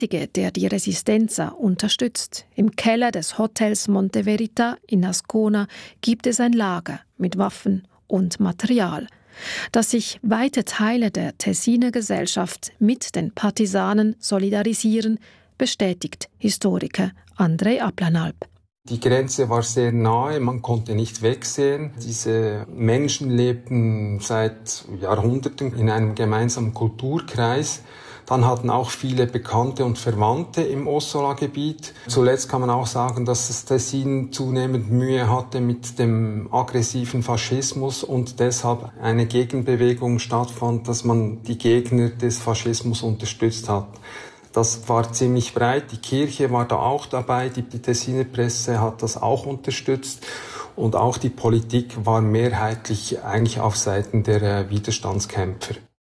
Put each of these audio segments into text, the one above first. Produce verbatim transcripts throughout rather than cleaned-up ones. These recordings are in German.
der die Resistenza unterstützt. Im Keller des Hotels Monte Verita in Ascona gibt es ein Lager mit Waffen und Material. Dass sich weite Teile der Tessiner Gesellschaft mit den Partisanen solidarisieren, bestätigt Historiker Andrej Ablanalp. Die Grenze war sehr nahe, man konnte nicht wegsehen. Diese Menschen lebten seit Jahrhunderten in einem gemeinsamen Kulturkreis. Dann hatten auch viele Bekannte und Verwandte im Ossola-Gebiet. Zuletzt kann man auch sagen, dass das Tessin zunehmend Mühe hatte mit dem aggressiven Faschismus und deshalb eine Gegenbewegung stattfand, dass man die Gegner des Faschismus unterstützt hat. Das war ziemlich breit. Die Kirche war da auch dabei. Die Tessiner Presse hat das auch unterstützt. Und auch die Politik war mehrheitlich eigentlich auf Seiten der Widerstandskämpfer.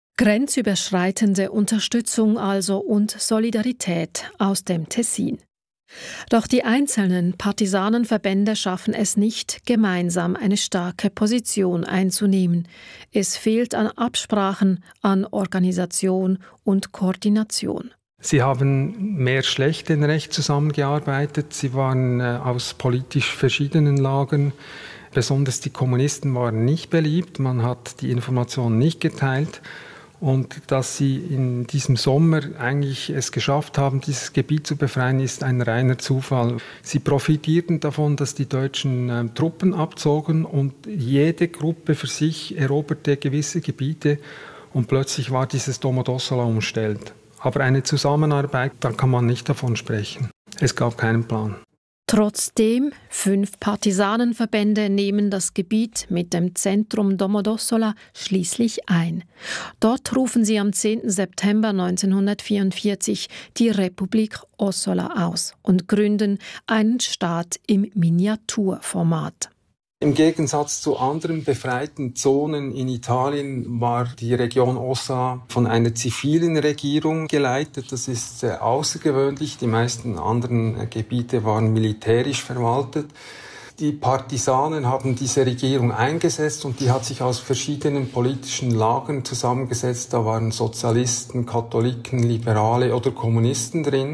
Grenzüberschreitende Unterstützung also und Solidarität aus dem Tessin. Doch die einzelnen Partisanenverbände schaffen es nicht, gemeinsam eine starke Position einzunehmen. Es fehlt an Absprachen, an Organisation und Koordination. Sie haben mehr schlecht denn recht zusammengearbeitet. Sie waren äh, aus politisch verschiedenen Lagern. Besonders die Kommunisten waren nicht beliebt. Man hat die Informationen nicht geteilt. Und dass sie in diesem Sommer eigentlich es geschafft haben, dieses Gebiet zu befreien, ist ein reiner Zufall. Sie profitierten davon, dass die Deutschen äh, Truppen abzogen und jede Gruppe für sich eroberte gewisse Gebiete und plötzlich war dieses Domodossola umstellt. Aber eine Zusammenarbeit, da kann man nicht davon sprechen. Es gab keinen Plan. Trotzdem, fünf Partisanenverbände nehmen das Gebiet mit dem Zentrum Domodossola schließlich ein. Dort rufen sie am zehnten September neunzehnhundertvierundvierzig die Republik Ossola aus und gründen einen Staat im Miniaturformat. Im Gegensatz zu anderen befreiten Zonen in Italien war die Region Ossola von einer zivilen Regierung geleitet. Das ist sehr außergewöhnlich. Die meisten anderen Gebiete waren militärisch verwaltet. Die Partisanen haben diese Regierung eingesetzt und die hat sich aus verschiedenen politischen Lagern zusammengesetzt. Da waren Sozialisten, Katholiken, Liberale oder Kommunisten drin.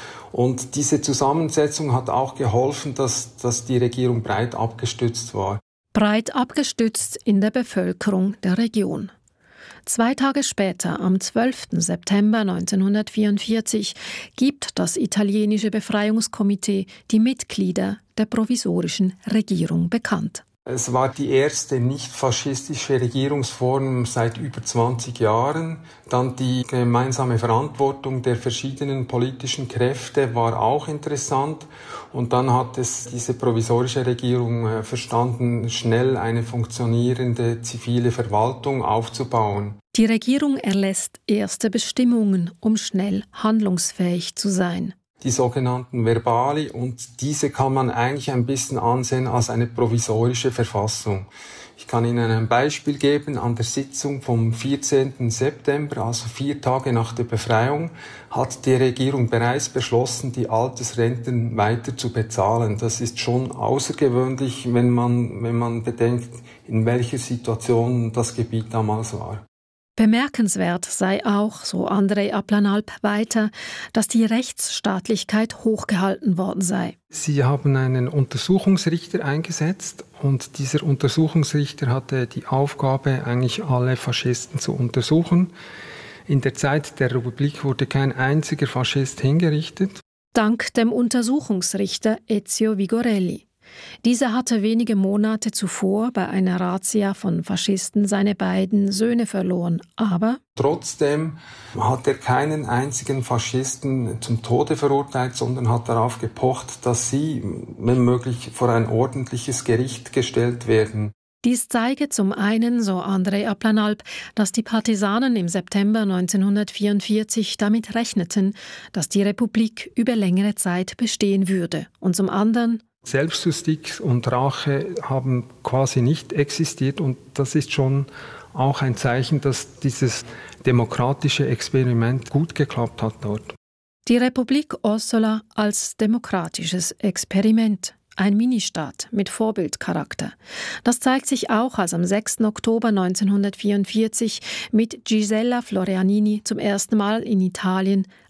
Und diese Zusammensetzung hat auch geholfen, dass, dass die Regierung breit abgestützt war. Breit abgestützt in der Bevölkerung der Region. Zwei Tage später, am zwölften September neunzehnhundertvierundvierzig, gibt das italienische Befreiungskomitee die Mitglieder der provisorischen Regierung bekannt. Es war die erste nicht-faschistische Regierungsform seit über zwanzig Jahren. Dann die gemeinsame Verantwortung der verschiedenen politischen Kräfte war auch interessant. Und dann hat es diese provisorische Regierung verstanden, schnell eine funktionierende zivile Verwaltung aufzubauen. Die Regierung erlässt erste Bestimmungen, um schnell handlungsfähig zu sein. Die sogenannten Verbali, und diese kann man eigentlich ein bisschen ansehen als eine provisorische Verfassung. Ich kann Ihnen ein Beispiel geben. An der Sitzung vom vierzehnten September, also vier Tage nach der Befreiung, hat die Regierung bereits beschlossen, die Altersrenten weiter zu bezahlen. Das ist schon außergewöhnlich, wenn man, wenn man bedenkt, in welcher Situation das Gebiet damals war. Bemerkenswert sei auch, so Andrej Ablanalp weiter, dass die Rechtsstaatlichkeit hochgehalten worden sei. Sie haben einen Untersuchungsrichter eingesetzt und dieser Untersuchungsrichter hatte die Aufgabe, eigentlich alle Faschisten zu untersuchen. In der Zeit der Republik wurde kein einziger Faschist hingerichtet. Dank dem Untersuchungsrichter Ezio Vigorelli. Dieser hatte wenige Monate zuvor bei einer Razzia von Faschisten seine beiden Söhne verloren, aber trotzdem hat er keinen einzigen Faschisten zum Tode verurteilt, sondern hat darauf gepocht, dass sie, wenn möglich, vor ein ordentliches Gericht gestellt werden. Dies zeige zum einen, so Andrej Ablanalp, dass die Partisanen im September neunzehnhundertvierundvierzig damit rechneten, dass die Republik über längere Zeit bestehen würde, und zum anderen Selbstjustiz und Rache haben quasi nicht existiert und das ist schon auch ein Zeichen, dass dieses demokratische Experiment gut geklappt hat dort. Die Republik Ossola als demokratisches Experiment. Ein Ministaat mit Vorbildcharakter. Das zeigt sich auch, als am sechsten Oktober neunzehnhundertvierundvierzig mit Gisella Florianini zum ersten Mal in Italien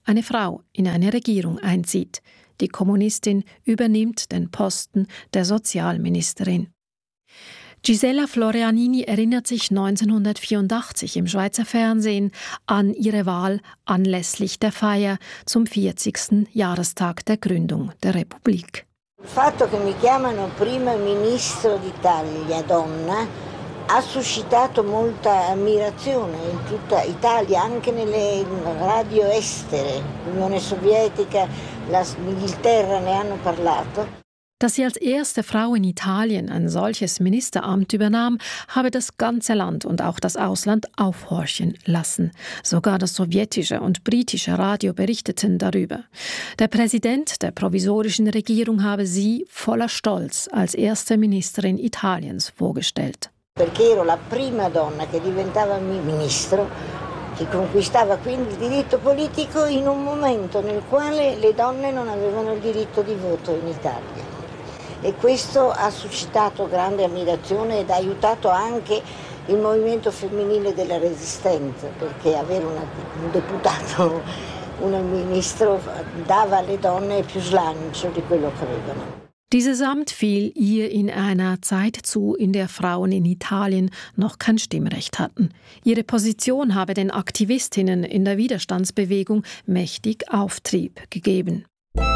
eine Frau in eine Regierung einzieht. Die Kommunistin übernimmt den Posten der Sozialministerin. Gisella Florianini erinnert sich neunzehnhundertvierundachtzig im Schweizer Fernsehen an ihre Wahl anlässlich der Feier zum vierzigsten Jahrestag der Gründung der Republik. Il fatto che mi chiamano prima ministro d'Italia donna ha suscitato molta ammirazione in tutta Italia, anche nelle radio estere. L'Unione Sovietica, l'Inghilterra ne hanno parlato. Dass sie als erste Frau in Italien ein solches Ministeramt übernahm, habe das ganze Land und auch das Ausland aufhorchen lassen. Sogar das sowjetische und britische Radio berichteten darüber. Der Präsident der provisorischen Regierung habe sie voller Stolz als erste Ministerin Italiens vorgestellt. Perché ero la prima donna che diventava ministro, che conquistava quindi il diritto politico in un momento nel quale le donne non avevano il diritto di voto in Italia. E questo ha suscitato grande ammirazione ed ha aiutato anche il movimento femminile della Resistenza, perché avere una, un deputato, un ministro dava alle donne più slancio di quello che avevano. Dieses Amt fiel ihr in einer Zeit zu, in der Frauen in Italien noch kein Stimmrecht hatten. Ihre Position habe den Aktivistinnen in der Widerstandsbewegung mächtig Auftrieb gegeben.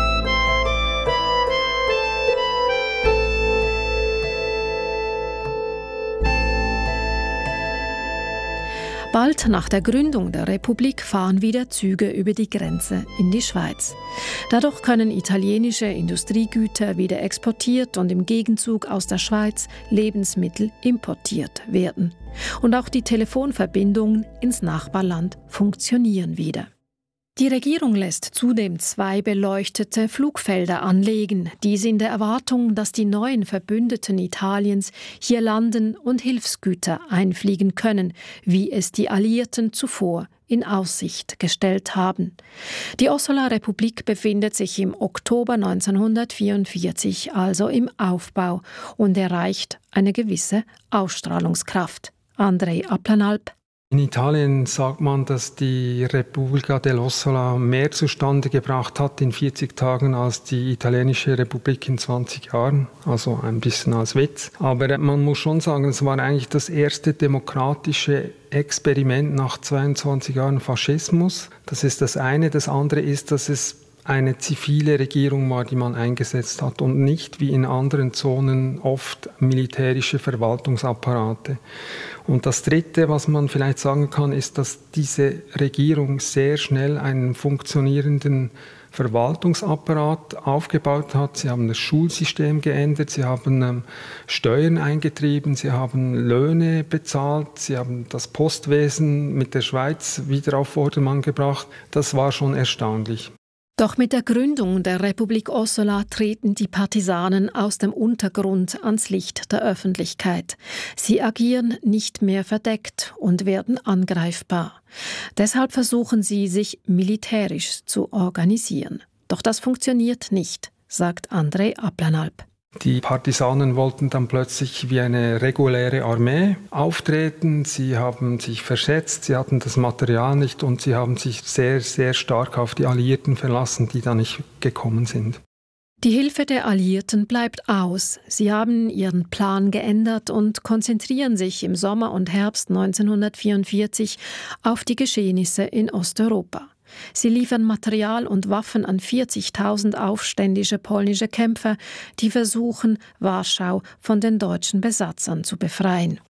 Bald nach der Gründung der Republik fahren wieder Züge über die Grenze in die Schweiz. Dadurch können italienische Industriegüter wieder exportiert und im Gegenzug aus der Schweiz Lebensmittel importiert werden. Und auch die Telefonverbindungen ins Nachbarland funktionieren wieder. Die Regierung lässt zudem zwei beleuchtete Flugfelder anlegen, dies in der Erwartung, dass die neuen Verbündeten Italiens hier landen und Hilfsgüter einfliegen können, wie es die Alliierten zuvor in Aussicht gestellt haben. Die Ossola-Republik befindet sich im Oktober neunzehnhundertvierundvierzig also im Aufbau und erreicht eine gewisse Ausstrahlungskraft. Andrei Applanalp. In Italien sagt man, dass die Repubblica dell'Ossola mehr zustande gebracht hat in vierzig Tagen als die italienische Republik in zwanzig Jahren, also ein bisschen als Witz. Aber man muss schon sagen, es war eigentlich das erste demokratische Experiment nach zweiundzwanzig Jahren Faschismus. Das ist das eine. Das andere ist, dass es eine zivile Regierung war, die man eingesetzt hat und nicht wie in anderen Zonen oft militärische Verwaltungsapparate. Und das Dritte, was man vielleicht sagen kann, ist, dass diese Regierung sehr schnell einen funktionierenden Verwaltungsapparat aufgebaut hat. Sie haben das Schulsystem geändert, sie haben ähm, Steuern eingetrieben, sie haben Löhne bezahlt, sie haben das Postwesen mit der Schweiz wieder auf Vordermann gebracht. Das war schon erstaunlich. Doch mit der Gründung der Republik Ossola treten die Partisanen aus dem Untergrund ans Licht der Öffentlichkeit. Sie agieren nicht mehr verdeckt und werden angreifbar. Deshalb versuchen sie, sich militärisch zu organisieren. Doch das funktioniert nicht, sagt Andrei Applanalp. Die Partisanen wollten dann plötzlich wie eine reguläre Armee auftreten. Sie haben sich verschätzt, sie hatten das Material nicht und sie haben sich sehr, sehr stark auf die Alliierten verlassen, die da nicht gekommen sind. Die Hilfe der Alliierten bleibt aus. Sie haben ihren Plan geändert und konzentrieren sich im Sommer und Herbst neunzehnhundertvierundvierzig auf die Geschehnisse in Osteuropa. Sie liefern Material und Waffen an vierzigtausend aufständische polnische Kämpfer, die versuchen, Warschau von den deutschen Besatzern zu befreien.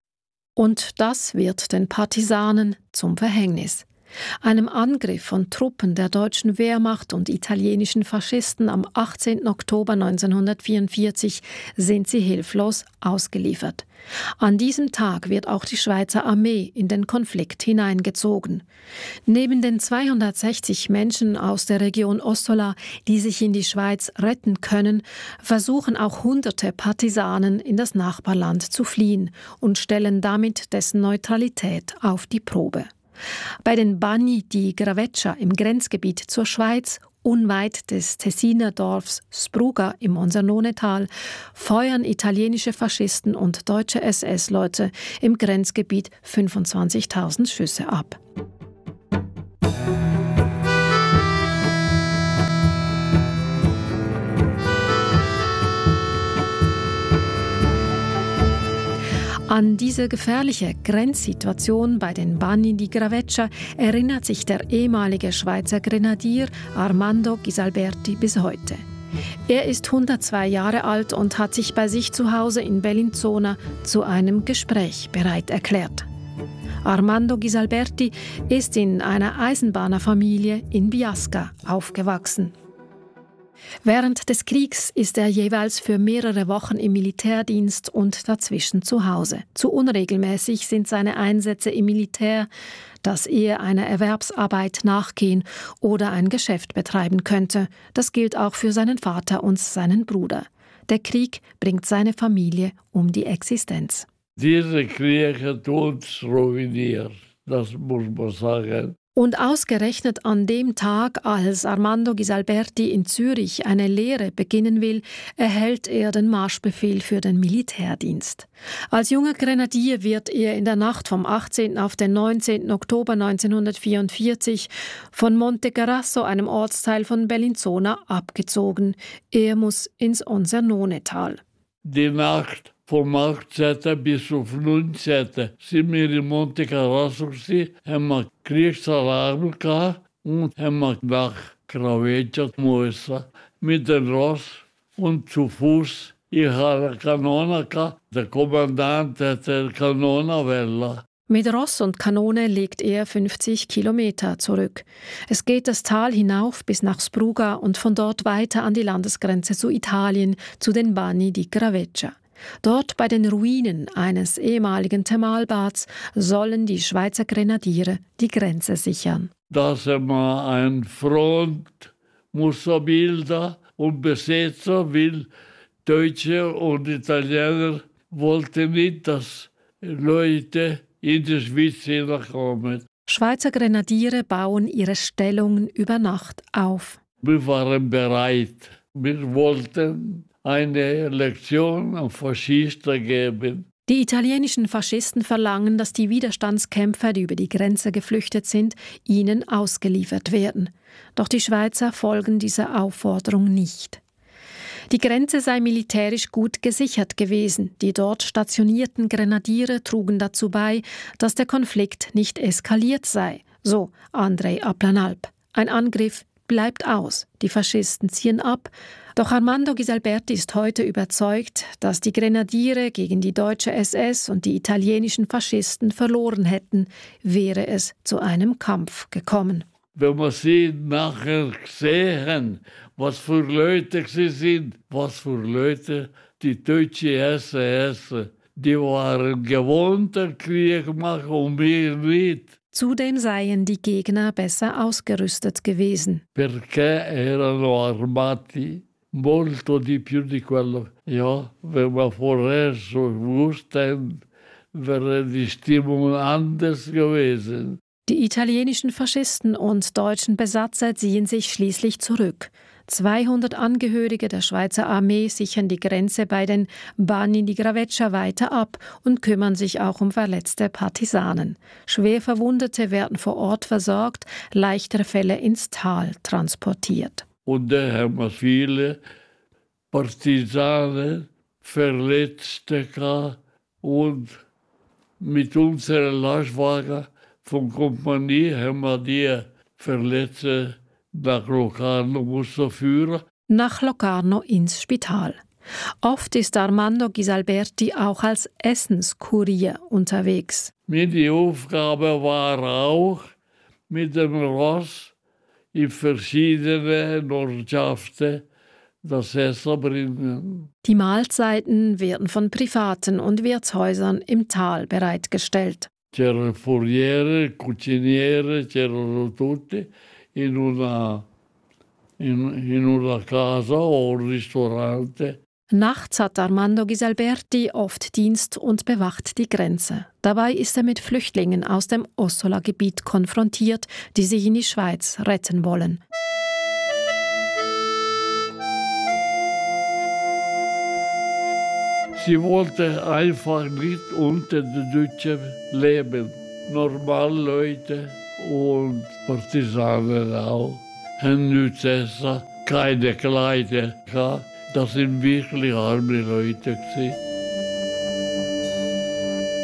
Und das wird den Partisanen zum Verhängnis. Einem Angriff von Truppen der deutschen Wehrmacht und italienischen Faschisten am achtzehnten Oktober neunzehnhundertvierundvierzig sind sie hilflos ausgeliefert. An diesem Tag wird auch die Schweizer Armee in den Konflikt hineingezogen. Neben den zweihundertsechzig Menschen aus der Region Ossola, die sich in die Schweiz retten können, versuchen auch hunderte Partisanen in das Nachbarland zu fliehen und stellen damit dessen Neutralität auf die Probe. Bei den Bagni di Graveccia im Grenzgebiet zur Schweiz, unweit des Tessiner Dorfs Spruga im Monsernonetal, feuern italienische Faschisten und deutsche S S-Leute im Grenzgebiet fünfundzwanzigtausend Schüsse ab. An diese gefährliche Grenzsituation bei den Bagni di Graveccia erinnert sich der ehemalige Schweizer Grenadier Armando Ghisalberti bis heute. Er ist hundertzwei Jahre alt und hat sich bei sich zu Hause in Bellinzona zu einem Gespräch bereit erklärt. Armando Ghisalberti ist in einer Eisenbahnerfamilie in Biasca aufgewachsen. Während des Kriegs ist er jeweils für mehrere Wochen im Militärdienst und dazwischen zu Hause. Zu unregelmäßig sind seine Einsätze im Militär, dass er einer Erwerbsarbeit nachgehen oder ein Geschäft betreiben könnte. Das gilt auch für seinen Vater und seinen Bruder. Der Krieg bringt seine Familie um die Existenz. Dieser Krieg hat uns ruiniert, das muss man sagen. Und ausgerechnet an dem Tag, als Armando Ghisalberti in Zürich eine Lehre beginnen will, erhält er den Marschbefehl für den Militärdienst. Als junger Grenadier wird er in der Nacht vom achtzehnten auf den neunzehnten Oktober neunzehnhundertvierundvierzig von Monte Garasso, einem Ortsteil von Bellinzona, abgezogen. Er muss ins Onsernone-Tal. Die Nacht vom achtzehnten bis auf neunzehnten sind wir in Monte Garasso, haben wir Kriegsalarm gehabt und haben wir nach Graveccia müssen mit dem Ross und zu Fuß. Ich hatte eine Kanone gehabt, der Kommandant hatte eine Kanonenwelle. Mit Ross und Kanone legt er fünfzig Kilometer zurück. Es geht das Tal hinauf bis nach Spruga und von dort weiter an die Landesgrenze zu Italien, zu den Bagni di Graveccia. Dort bei den Ruinen eines ehemaligen Thermalbads sollen die Schweizer Grenadiere die Grenze sichern. Da sind wir ein Front, muss bilden und besetzen, weil Deutsche und Italiener wollten nicht, dass Leute in die Schweiz hineinkommen. Schweizer Grenadiere bauen ihre Stellungen über Nacht auf. Wir waren bereit. Wir wollten eine Lektion an Faschisten geben. Die italienischen Faschisten verlangen, dass die Widerstandskämpfer, die über die Grenze geflüchtet sind, ihnen ausgeliefert werden. Doch die Schweizer folgen dieser Aufforderung nicht. Die Grenze sei militärisch gut gesichert gewesen. Die dort stationierten Grenadiere trugen dazu bei, dass der Konflikt nicht eskaliert sei. So Andrei Aplanalp. Ein Angriff bleibt aus. Die Faschisten ziehen ab. Doch Armando Ghisalberti ist heute überzeugt, dass die Grenadiere gegen die deutsche S S und die italienischen Faschisten verloren hätten, wäre es zu einem Kampf gekommen. Wenn wir sie nachher sehen, was für Leute sie sind, was für Leute die deutsche S S, die waren gewohnt, den Krieg machen und wir nicht. Zudem seien die Gegner besser ausgerüstet gewesen. Perché erano armati molto di più di quello. Ja, wenn wir vorher so wussten, wäre die Stimmung anders gewesen. Die italienischen Faschisten und deutschen Besatzer ziehen sich schließlich zurück. zweihundert Angehörige der Schweizer Armee sichern die Grenze bei den Bagni di Graveccia weiter ab und kümmern sich auch um verletzte Partisanen. Schwer Verwundete werden vor Ort versorgt, leichtere Fälle ins Tal transportiert. Und da haben wir viele Partisanen, Verletzte gehabt und mit unseren Lastwagen von Kompanie haben wir die Verletzten nach Locarno musste führen. Nach Locarno ins Spital. Oft ist Armando Ghisalberti auch als Essenskurier unterwegs. Meine Aufgabe war auch, mit dem Ross in verschiedene Ortschaften das Essen bringen. Die Mahlzeiten werden von Privaten und Wirtshäusern im Tal bereitgestellt. C'erano furiere, cuciniere, c'erano tutti. In una, in, in una casa o un ristorante. Nachts hat Armando Ghisalberti oft Dienst und bewacht die Grenze. Dabei ist er mit Flüchtlingen aus dem Ossola-Gebiet konfrontiert, die sich in die Schweiz retten wollen. Sie wollte einfach nicht unter den Deutschen leben. Normale Leute und Partisanen auch. Haben nichts essen, keine Kleider gehabt. Das sind wirklich arme Leute gewesen.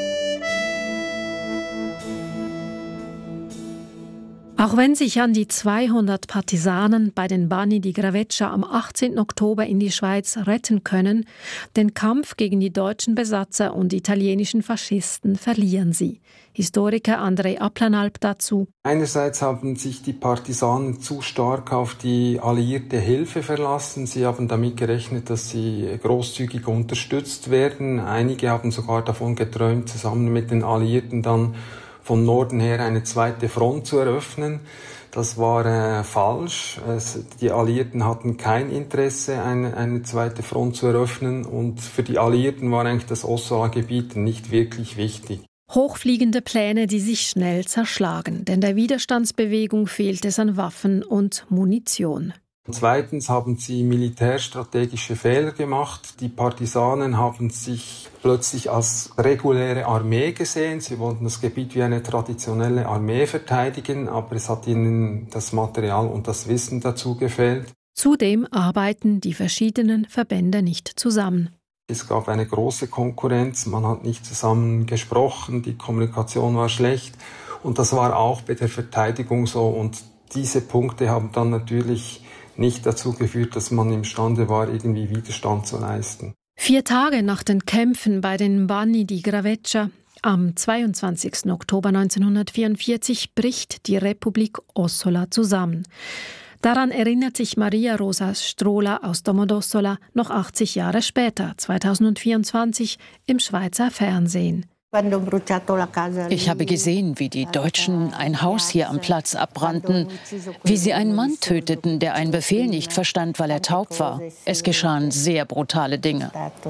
Auch wenn sich an die zweihundert Partisanen bei den Banni di Graveccia am achtzehnten Oktober in die Schweiz retten können, den Kampf gegen die deutschen Besatzer und italienischen Faschisten verlieren sie. Historiker Andrei Applanalp dazu. Einerseits haben sich die Partisanen zu stark auf die alliierte Hilfe verlassen. Sie haben damit gerechnet, dass sie großzügig unterstützt werden. Einige haben sogar davon geträumt, zusammen mit den Alliierten dann von Norden her eine zweite Front zu eröffnen. Das war äh, falsch. Es, die Alliierten hatten kein Interesse, eine, eine zweite Front zu eröffnen. Und für die Alliierten war eigentlich das Ossola-Gebiet nicht wirklich wichtig. Hochfliegende Pläne, die sich schnell zerschlagen, denn der Widerstandsbewegung fehlt es an Waffen und Munition. Zweitens haben sie militärstrategische Fehler gemacht. Die Partisanen haben sich plötzlich als reguläre Armee gesehen. Sie wollten das Gebiet wie eine traditionelle Armee verteidigen, aber es hat ihnen das Material und das Wissen dazu gefehlt. Zudem arbeiten die verschiedenen Verbände nicht zusammen. Es gab eine große Konkurrenz, man hat nicht zusammen gesprochen, die Kommunikation war schlecht und das war auch bei der Verteidigung so. Und diese Punkte haben dann natürlich nicht dazu geführt, dass man imstande war, irgendwie Widerstand zu leisten. Vier Tage nach den Kämpfen bei den Banni di Graveccia am zweiundzwanzigsten Oktober neunzehnhundertvierundvierzig bricht die Republik Ossola zusammen. Daran erinnert sich Maria Rosa Strola aus Domodossola noch achtzig Jahre später, zweitausendvierundzwanzig, im Schweizer Fernsehen. Ich habe gesehen, wie die Deutschen ein Haus hier am Platz abbrannten, wie sie einen Mann töteten, der einen Befehl nicht verstand, weil er taub war. Es geschahen sehr brutale Dinge.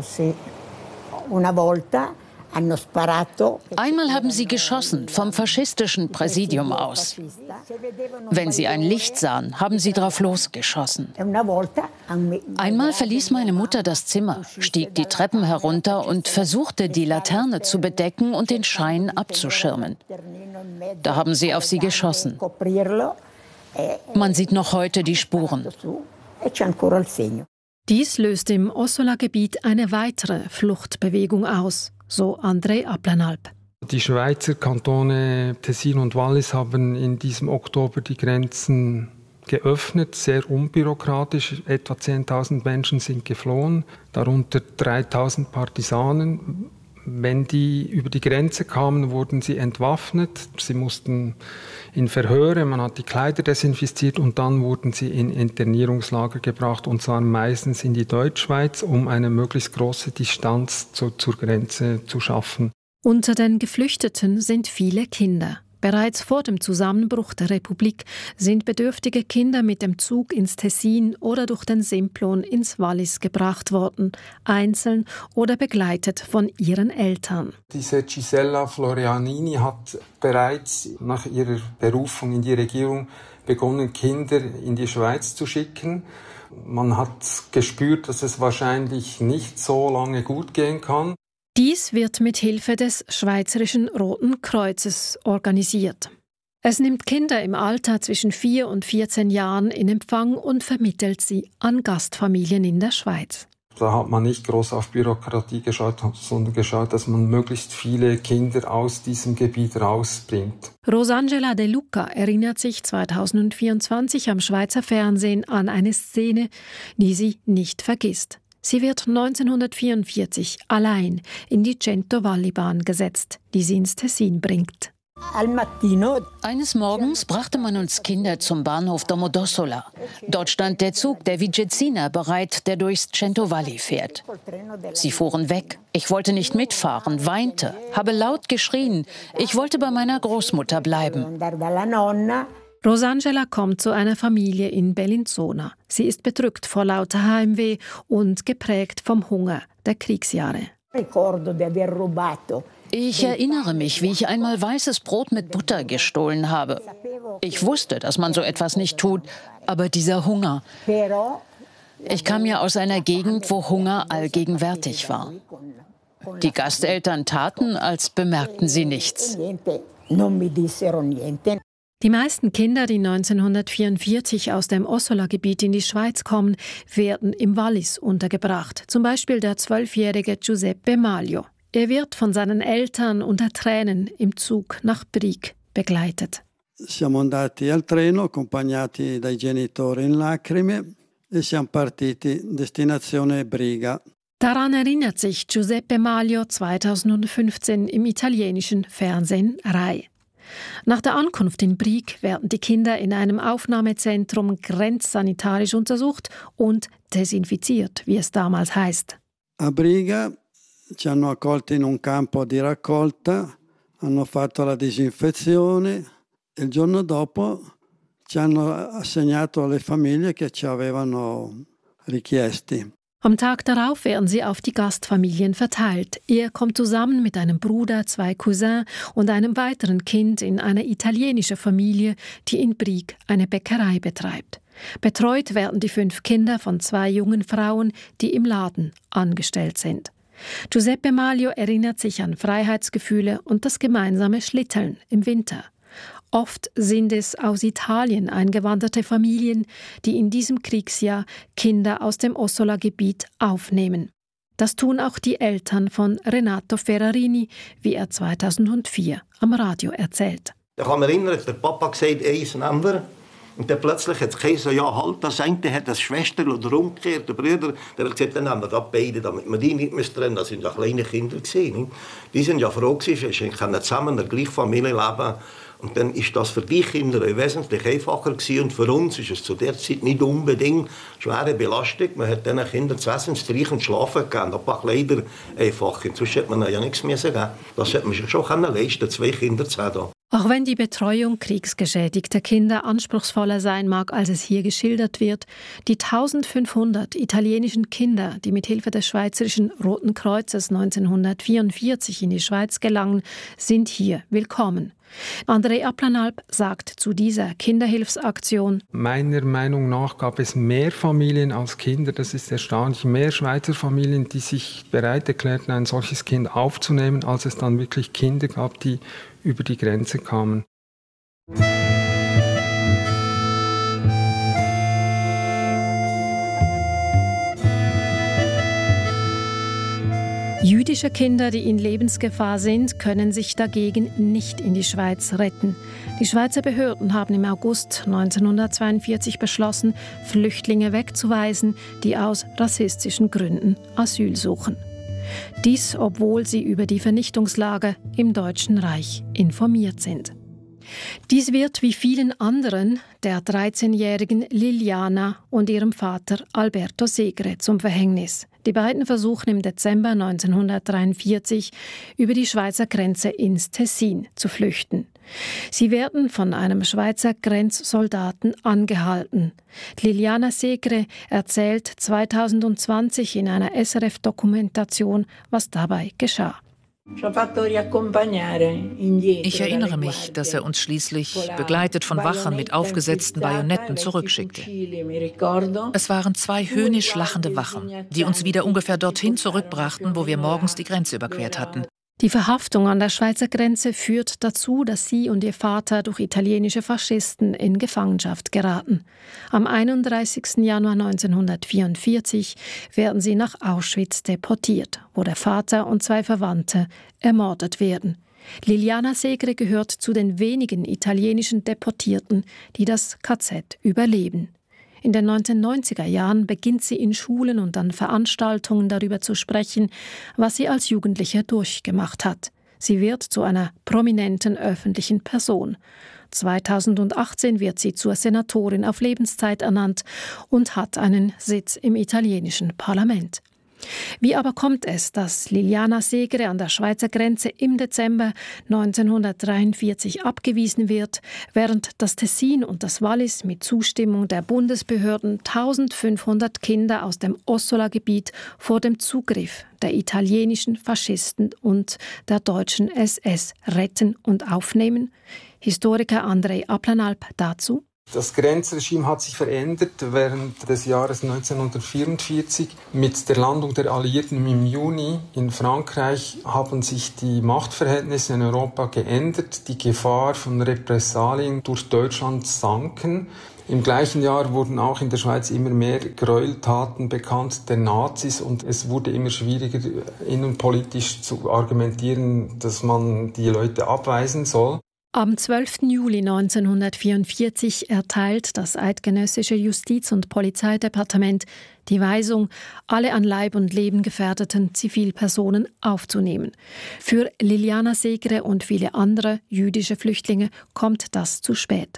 Einmal haben sie geschossen, vom faschistischen Präsidium aus. Wenn sie ein Licht sahen, haben sie drauf losgeschossen. Einmal verließ meine Mutter das Zimmer, stieg die Treppen herunter und versuchte, die Laterne zu bedecken und den Schein abzuschirmen. Da haben sie auf sie geschossen. Man sieht noch heute die Spuren. Dies löste im Ossola-Gebiet eine weitere Fluchtbewegung aus. So Andrei Applanalp. Die Schweizer Kantone Tessin und Wallis haben in diesem Oktober die Grenzen geöffnet, sehr unbürokratisch. Etwa zehntausend Menschen sind geflohen, darunter dreitausend Partisanen. Wenn die über die Grenze kamen, wurden sie entwaffnet. Sie mussten in Verhöre, man hat die Kleider desinfiziert und dann wurden sie in Internierungslager gebracht, und zwar meistens in die Deutschschweiz, um eine möglichst große Distanz zu, zur Grenze zu schaffen. Unter den Geflüchteten sind viele Kinder. Bereits vor dem Zusammenbruch der Republik sind bedürftige Kinder mit dem Zug ins Tessin oder durch den Simplon ins Wallis gebracht worden, einzeln oder begleitet von ihren Eltern. Diese Gisella Florianini hat bereits nach ihrer Berufung in die Regierung begonnen, Kinder in die Schweiz zu schicken. Man hat gespürt, dass es wahrscheinlich nicht so lange gut gehen kann. Dies wird mit Hilfe des Schweizerischen Roten Kreuzes organisiert. Es nimmt Kinder im Alter zwischen vier und vierzehn Jahren in Empfang und vermittelt sie an Gastfamilien in der Schweiz. Da hat man nicht groß auf Bürokratie geschaut, sondern geschaut, dass man möglichst viele Kinder aus diesem Gebiet rausbringt. Rosangela De Luca erinnert sich zweitausendvierundzwanzig am Schweizer Fernsehen an eine Szene, die sie nicht vergisst. Sie wird neunzehnhundertvierundvierzig allein in die Cento-Valli-Bahn gesetzt, die sie ins Tessin bringt. Eines Morgens brachte man uns Kinder zum Bahnhof Domodossola. Dort stand der Zug der Vigezzina bereit, der durchs Cento-Valli fährt. Sie fuhren weg. Ich wollte nicht mitfahren, weinte, habe laut geschrien. Ich wollte bei meiner Großmutter bleiben. Rosangela kommt zu einer Familie in Bellinzona. Sie ist bedrückt vor lauter Heimweh und geprägt vom Hunger der Kriegsjahre. Ich erinnere mich, wie ich einmal weißes Brot mit Butter gestohlen habe. Ich wusste, dass man so etwas nicht tut, aber dieser Hunger. Ich kam ja aus einer Gegend, wo Hunger allgegenwärtig war. Die Gasteltern taten, als bemerkten sie nichts. Die meisten Kinder, die neunzehnhundertvierundvierzig aus dem Ossola-Gebiet in die Schweiz kommen, werden im Wallis untergebracht. Zum Beispiel der zwölfjährige Giuseppe Maglio. Er wird von seinen Eltern unter Tränen im Zug nach Brieg begleitet. Siamo andati al treno accompagnati dai genitori in lacrime e siamo partiti, destinazione Briga. Daran erinnert sich Giuseppe Maglio zweitausendfünfzehn im italienischen Fernsehen Rai. Nach der Ankunft in Brig werden die Kinder in einem Aufnahmezentrum grenzsanitarisch untersucht und desinfiziert, wie es damals heißt. A Briga ci hanno accolti in un campo di raccolta, hanno fatto la disinfezione e il giorno dopo ci hanno assegnato alle famiglie che ci avevano richiesti. Am Tag darauf werden sie auf die Gastfamilien verteilt. Er kommt zusammen mit einem Bruder, zwei Cousins und einem weiteren Kind in eine italienische Familie, die in Brig eine Bäckerei betreibt. Betreut werden die fünf Kinder von zwei jungen Frauen, die im Laden angestellt sind. Giuseppe Maglio erinnert sich an Freiheitsgefühle und das gemeinsame Schlitteln im Winter. Oft sind es aus Italien eingewanderte Familien, die in diesem Kriegsjahr Kinder aus dem Ossola-Gebiet aufnehmen. Das tun auch die Eltern von Renato Ferrarini, wie er zweitausendvier am Radio erzählt. Ich kann mich erinnern, der Papa gesagt, eins nehmen wir. Und dann plötzlich hat es gesagt, ja halt, das eine hat eine Schwester oder umgekehrt, der Bruder. Der hat gesagt, dann nehmen wir gerade beide, damit wir die nicht mehr trennen. Das sind ja kleine Kinder gewesen. Die sind ja froh gewesen, sie können zusammen in der gleichen Familie leben. Und dann ist das für die Kinder wesentlich einfacher gewesen. Und für uns ist es zu der Zeit nicht unbedingt schwere Belastung. Man hat diesen Kindern zu essen, zu trinken und zu schlafen gegeben. Ein paar Kleider einfach. Sonst hätte man ja nichts mehr geben. Das hätte man schon leisten, zwei Kinder zu haben. Auch wenn die Betreuung kriegsgeschädigter Kinder anspruchsvoller sein mag, als es hier geschildert wird, die eintausendfünfhundert italienischen Kinder, die mit Hilfe des Schweizerischen Roten Kreuzes neunzehnhundertvierundvierzig in die Schweiz gelangen, sind hier willkommen. André Aplanalp sagt zu dieser Kinderhilfsaktion: Meiner Meinung nach gab es mehr Familien als Kinder, das ist erstaunlich, mehr Schweizer Familien, die sich bereit erklärten, ein solches Kind aufzunehmen, als es dann wirklich Kinder gab, die über die Grenze kamen. Jüdische Kinder, die in Lebensgefahr sind, können sich dagegen nicht in die Schweiz retten. Die Schweizer Behörden haben im August neunzehnhundertzweiundvierzig beschlossen, Flüchtlinge wegzuweisen, die aus rassistischen Gründen Asyl suchen. Dies, obwohl sie über die Vernichtungslager im Deutschen Reich informiert sind. Dies wird wie vielen anderen der dreizehnjährigen Liliana und ihrem Vater Alberto Segre zum Verhängnis. Die beiden versuchen im Dezember neunzehnhundertdreiundvierzig über die Schweizer Grenze ins Tessin zu flüchten. Sie werden von einem Schweizer Grenzsoldaten angehalten. Liliana Segre erzählt zweitausendzwanzig in einer S R F-Dokumentation, was dabei geschah. Ich erinnere mich, dass er uns schließlich, begleitet von Wachern mit aufgesetzten Bajonetten, zurückschickte. Es waren zwei höhnisch lachende Wachen, die uns wieder ungefähr dorthin zurückbrachten, wo wir morgens die Grenze überquert hatten. Die Verhaftung an der Schweizer Grenze führt dazu, dass sie und ihr Vater durch italienische Faschisten in Gefangenschaft geraten. Am einunddreißigsten Januar neunzehnhundertvierundvierzig werden sie nach Auschwitz deportiert, wo der Vater und zwei Verwandte ermordet werden. Liliana Segre gehört zu den wenigen italienischen Deportierten, die das K Z überleben. In den neunzehnhundertneunziger Jahren beginnt sie in Schulen und an Veranstaltungen darüber zu sprechen, was sie als Jugendliche durchgemacht hat. Sie wird zu einer prominenten öffentlichen Person. zweitausendachtzehn wird sie zur Senatorin auf Lebenszeit ernannt und hat einen Sitz im italienischen Parlament. Wie aber kommt es, dass Liliana Segre an der Schweizer Grenze im Dezember neunzehnhundertdreiundvierzig abgewiesen wird, während das Tessin und das Wallis mit Zustimmung der Bundesbehörden eintausendfünfhundert Kinder aus dem Ossola-Gebiet vor dem Zugriff der italienischen Faschisten und der deutschen S S retten und aufnehmen? Historiker André Aplanalp dazu. Das Grenzregime hat sich verändert während des Jahres neunzehnhundertvierundvierzig. Mit der Landung der Alliierten im Juni in Frankreich haben sich die Machtverhältnisse in Europa geändert. Die Gefahr von Repressalien durch Deutschland sanken. Im gleichen Jahr wurden auch in der Schweiz immer mehr Gräueltaten bekannt der Nazis und es wurde immer schwieriger, innenpolitisch zu argumentieren, dass man die Leute abweisen soll. Am zwölften Juli neunzehnhundertvierundvierzig erteilt das eidgenössische Justiz- und Polizeidepartement die Weisung, alle an Leib und Leben gefährdeten Zivilpersonen aufzunehmen. Für Liliana Segre und viele andere jüdische Flüchtlinge kommt das zu spät.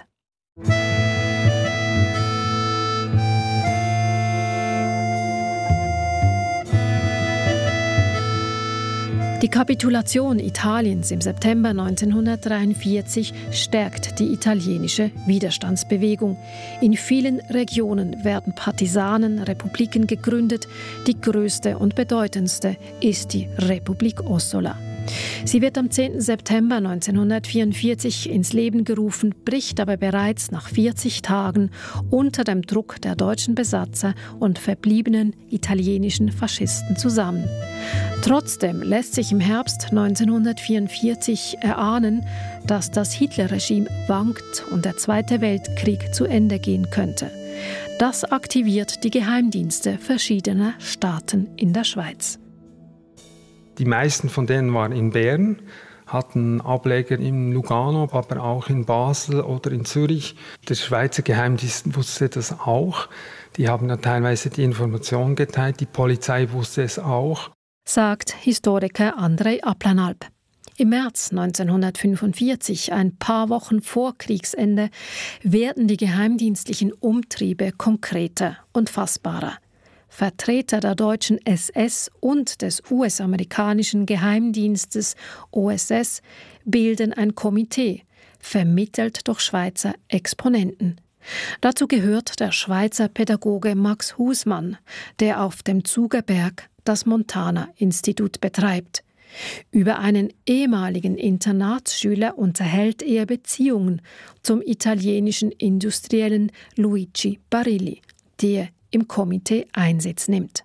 Die Kapitulation Italiens im September neunzehnhundertdreiundvierzig stärkt die italienische Widerstandsbewegung. In vielen Regionen werden Partisanenrepubliken gegründet. Die größte und bedeutendste ist die Republik Ossola. Sie wird am zehnten September neunzehnhundertvierundvierzig ins Leben gerufen, bricht aber bereits nach vierzig Tagen unter dem Druck der deutschen Besatzer und verbliebenen italienischen Faschisten zusammen. Trotzdem lässt sich im Herbst neunzehnhundertvierundvierzig erahnen, dass das Hitlerregime wankt und der Zweite Weltkrieg zu Ende gehen könnte. Das aktiviert die Geheimdienste verschiedener Staaten in der Schweiz. Die meisten von denen waren in Bern, hatten Ableger in Lugano, aber auch in Basel oder in Zürich. Der Schweizer Geheimdienst wusste das auch. Die haben dann teilweise die Informationen geteilt. Die Polizei wusste es auch, sagt Historiker Andrej Aplanalp. Im März neunzehnhundertfünfundvierzig, ein paar Wochen vor Kriegsende, werden die geheimdienstlichen Umtriebe konkreter und fassbarer. Vertreter der deutschen S S und des U S-amerikanischen Geheimdienstes O S S bilden ein Komitee, vermittelt durch Schweizer Exponenten. Dazu gehört der Schweizer Pädagoge Max Husmann, der auf dem Zugerberg das Montana-Institut betreibt. Über einen ehemaligen Internatsschüler unterhält er Beziehungen zum italienischen Industriellen Luigi Barilli, der im Komitee Einsitz nimmt.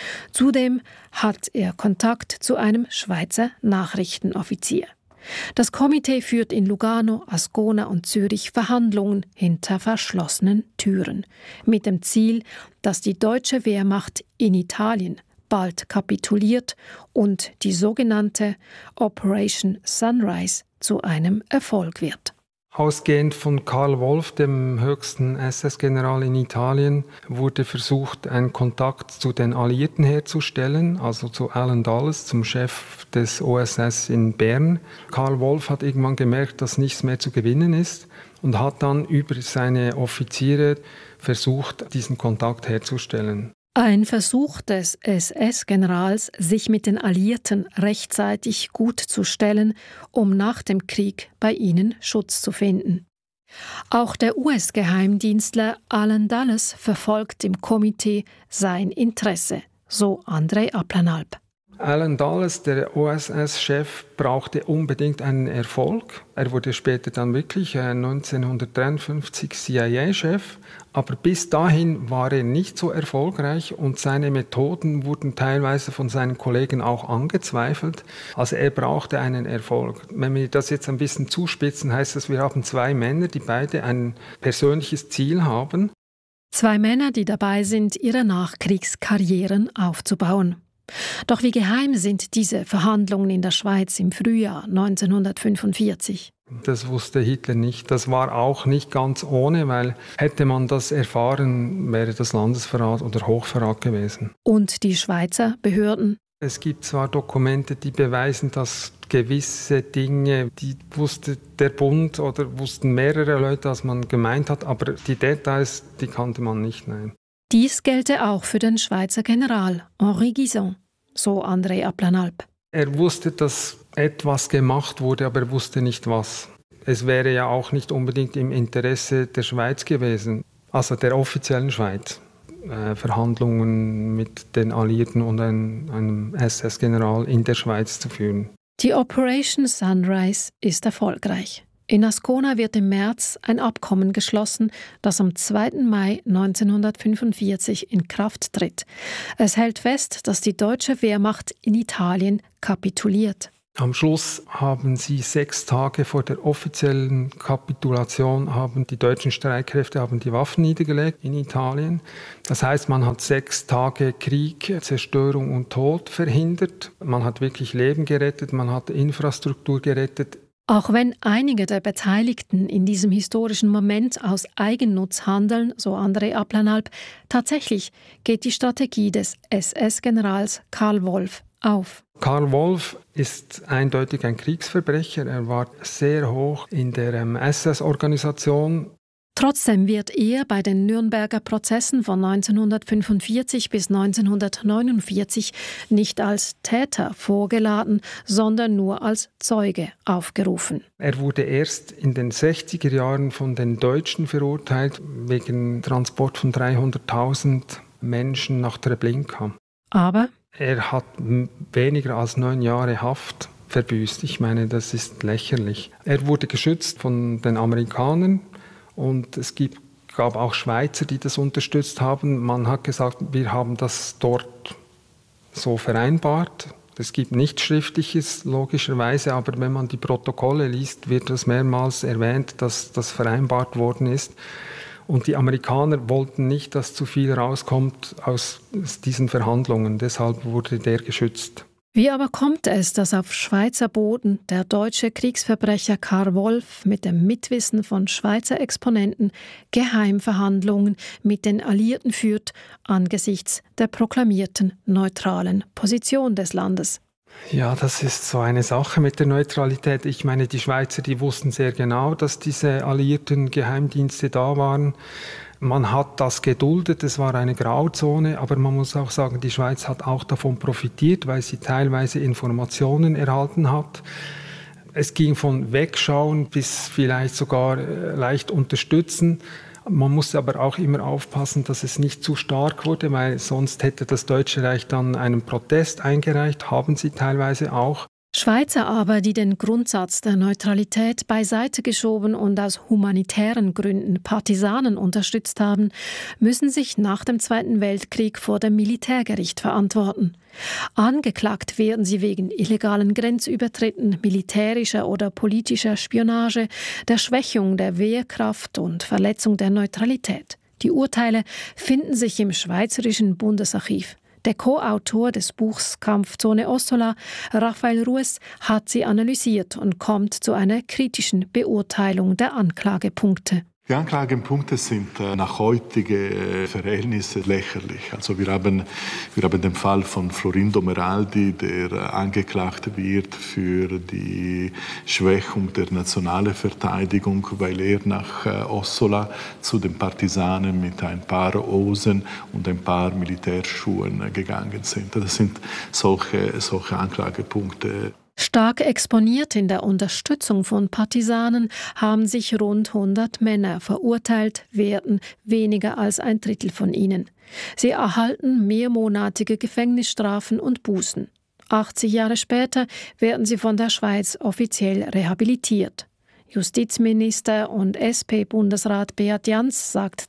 Zudem hat er Kontakt zu einem Schweizer Nachrichtenoffizier. Das Komitee führt in Lugano, Ascona und Zürich Verhandlungen hinter verschlossenen Türen, mit dem Ziel, dass die deutsche Wehrmacht in Italien bald kapituliert und die sogenannte Operation Sunrise zu einem Erfolg wird. Ausgehend von Karl Wolff, dem höchsten S S-General in Italien, wurde versucht, einen Kontakt zu den Alliierten herzustellen, also zu Allen Dulles, zum Chef des O S S in Bern. Karl Wolff hat irgendwann gemerkt, dass nichts mehr zu gewinnen ist und hat dann über seine Offiziere versucht, diesen Kontakt herzustellen. Ein Versuch des S S-Generals, sich mit den Alliierten rechtzeitig gut zu stellen, um nach dem Krieg bei ihnen Schutz zu finden. Auch der U S-Geheimdienstler Allen Dulles verfolgt im Komitee sein Interesse, so Andrej Aplanalp. Allen Dulles, der O S S-Chef, brauchte unbedingt einen Erfolg. Er wurde später dann wirklich neunzehnhundertdreiundfünfzig C I A-Chef. Aber bis dahin war er nicht so erfolgreich und seine Methoden wurden teilweise von seinen Kollegen auch angezweifelt. Also er brauchte einen Erfolg. Wenn wir das jetzt ein bisschen zuspitzen, heißt das, wir haben zwei Männer, die beide ein persönliches Ziel haben. Zwei Männer, die dabei sind, ihre Nachkriegskarrieren aufzubauen. Doch wie geheim sind diese Verhandlungen in der Schweiz im Frühjahr neunzehnhundertfünfundvierzig? Das wusste Hitler nicht. Das war auch nicht ganz ohne, weil hätte man das erfahren, wäre das Landesverrat oder Hochverrat gewesen. Und die Schweizer Behörden? Es gibt zwar Dokumente, die beweisen, dass gewisse Dinge, die wusste der Bund oder wussten mehrere Leute, als man gemeint hat, aber die Details, die kannte man nicht, nein. Dies gelte auch für den Schweizer General Henri Guisan, so Andrej Aplanalp. Er wusste, dass etwas gemacht wurde, aber er wusste nicht was. Es wäre ja auch nicht unbedingt im Interesse der Schweiz gewesen, also der offiziellen Schweiz, äh, Verhandlungen mit den Alliierten und ein, einem S S-General in der Schweiz zu führen. Die Operation Sunrise ist erfolgreich. In Ascona wird im März ein Abkommen geschlossen, das am zweiten Mai neunzehnhundertfünfundvierzig in Kraft tritt. Es hält fest, dass die deutsche Wehrmacht in Italien kapituliert. Am Schluss haben sie sechs Tage vor der offiziellen Kapitulation, haben die deutschen Streitkräfte haben die Waffen niedergelegt in Italien. Das heißt, man hat sechs Tage Krieg, Zerstörung und Tod verhindert. Man hat wirklich Leben gerettet, man hat Infrastruktur gerettet. Auch wenn einige der Beteiligten in diesem historischen Moment aus Eigennutz handeln, so André Ablanalp, tatsächlich geht die Strategie des S S-Generals Karl Wolff auf. Karl Wolff ist eindeutig ein Kriegsverbrecher. Er war sehr hoch in der ähm, S S-Organisation. Trotzdem wird er bei den Nürnberger Prozessen von neunzehnhundertfünfundvierzig bis neunzehnhundertneunundvierzig nicht als Täter vorgeladen, sondern nur als Zeuge aufgerufen. Er wurde erst in den sechziger Jahren von den Deutschen verurteilt, wegen Transport von dreihunderttausend Menschen nach Treblinka. Aber er hat weniger als neun Jahre Haft verbüßt. Ich meine, das ist lächerlich. Er wurde geschützt von den Amerikanern. Und es gibt, gab auch Schweizer, die das unterstützt haben. Man hat gesagt, wir haben das dort so vereinbart. Es gibt nichts Schriftliches, logischerweise, aber wenn man die Protokolle liest, wird das mehrmals erwähnt, dass das vereinbart worden ist. Und die Amerikaner wollten nicht, dass zu viel rauskommt aus diesen Verhandlungen. Deshalb wurde der geschützt. Wie aber kommt es, dass auf Schweizer Boden der deutsche Kriegsverbrecher Karl Wolff mit dem Mitwissen von Schweizer Exponenten Geheimverhandlungen mit den Alliierten führt, angesichts der proklamierten neutralen Position des Landes? Ja, das ist so eine Sache mit der Neutralität. Ich meine, die Schweizer, die wussten sehr genau, dass diese alliierten Geheimdienste da waren. Man hat das geduldet, es war eine Grauzone, aber man muss auch sagen, die Schweiz hat auch davon profitiert, weil sie teilweise Informationen erhalten hat. Es ging von Wegschauen bis vielleicht sogar leicht unterstützen. Man musste aber auch immer aufpassen, dass es nicht zu stark wurde, weil sonst hätte das Deutsche Reich dann einen Protest eingereicht, haben sie teilweise auch. Schweizer aber, die den Grundsatz der Neutralität beiseite geschoben und aus humanitären Gründen Partisanen unterstützt haben, müssen sich nach dem Zweiten Weltkrieg vor dem Militärgericht verantworten. Angeklagt werden sie wegen illegalen Grenzübertritten, militärischer oder politischer Spionage, der Schwächung der Wehrkraft und Verletzung der Neutralität. Die Urteile finden sich im Schweizerischen Bundesarchiv. Der Co-Autor des Buchs Kampfzone Ossola, Raphael Ruess, hat sie analysiert und kommt zu einer kritischen Beurteilung der Anklagepunkte. Die Anklagepunkte sind nach heutigen Verhältnissen lächerlich. Also wir haben, wir haben den Fall von Florindo Meraldi, der angeklagt wird für die Schwächung der nationalen Verteidigung, weil er nach Ossola zu den Partisanen mit ein paar Hosen und ein paar Militärschuhen gegangen sind. Das sind solche, solche Anklagepunkte. Stark exponiert in der Unterstützung von Partisanen haben sich rund hundert Männer verurteilt, werden weniger als ein Drittel von ihnen. Sie erhalten mehrmonatige Gefängnisstrafen und Bußen. achtzig Jahre später werden sie von der Schweiz offiziell rehabilitiert. Justizminister und S P-Bundesrat Beat Jans sagt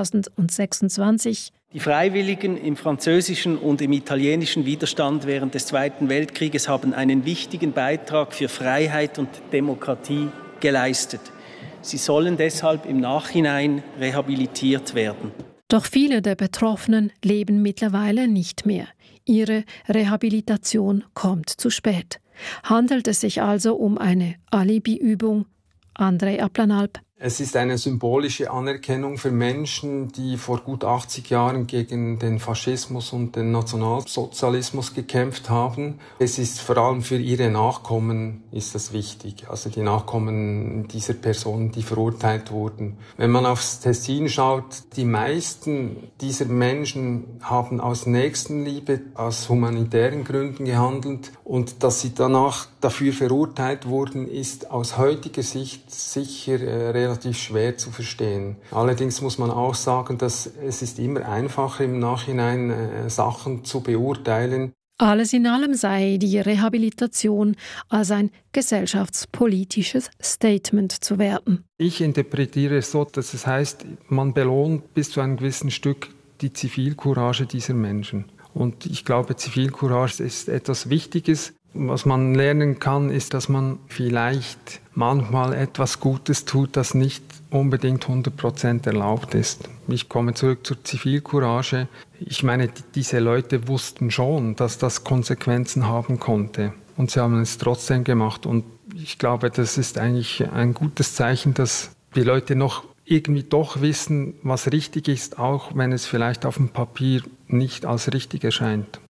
zweitausendsechsundzwanzig: Die Freiwilligen im französischen und im italienischen Widerstand während des Zweiten Weltkrieges haben einen wichtigen Beitrag für Freiheit und Demokratie geleistet. Sie sollen deshalb im Nachhinein rehabilitiert werden. Doch viele der Betroffenen leben mittlerweile nicht mehr. Ihre Rehabilitation kommt zu spät. Handelt es sich also um eine Alibi-Übung? André Ablanalp. Es ist eine symbolische Anerkennung für Menschen, die vor gut achtzig Jahren gegen den Faschismus und den Nationalsozialismus gekämpft haben. Es ist vor allem für ihre Nachkommen ist das wichtig, also die Nachkommen dieser Personen, die verurteilt wurden. Wenn man aufs Tessin schaut, die meisten dieser Menschen haben aus Nächstenliebe, aus humanitären Gründen gehandelt, und dass sie danach dafür verurteilt wurden, ist aus heutiger Sicht sicher äh, relativ schwer zu verstehen. Allerdings muss man auch sagen, dass es ist immer einfacher im Nachhinein äh, Sachen zu beurteilen. Alles in allem sei die Rehabilitation als ein gesellschaftspolitisches Statement zu werten. Ich interpretiere es so, dass es heißt, man belohnt bis zu einem gewissen Stück die Zivilcourage dieser Menschen. Und ich glaube, Zivilcourage ist etwas Wichtiges. Was man lernen kann, ist, dass man vielleicht manchmal etwas Gutes tut, das nicht unbedingt hundert Prozent erlaubt ist. Ich komme zurück zur Zivilcourage. Ich meine, diese Leute wussten schon, dass das Konsequenzen haben konnte. Und sie haben es trotzdem gemacht. Und ich glaube, das ist eigentlich ein gutes Zeichen, dass die Leute noch irgendwie doch wissen, was richtig ist, auch wenn es vielleicht auf dem Papier nicht als richtig erscheint.